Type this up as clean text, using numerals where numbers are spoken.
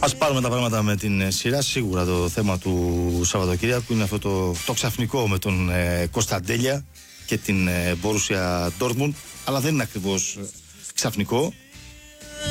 Ας πάρουμε τα πράγματα με την σειρά. Σίγουρα το θέμα του Σαββατοκύριακου είναι αυτό το ξαφνικό με τον Κωνσταντέλια και την Μπόρουσια Ντόρτμουντ. Αλλά δεν είναι ακριβώς ξαφνικό.